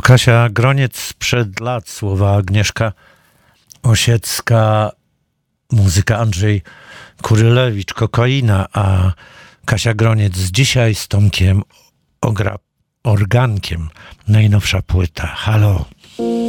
Kasia Groniec sprzed lat, słowa Agnieszka Osiecka, muzyka Andrzej Kurylewicz, Kokaina, a Kasia Groniec dzisiaj z Tomkiem Organkiem. Najnowsza płyta. Halo.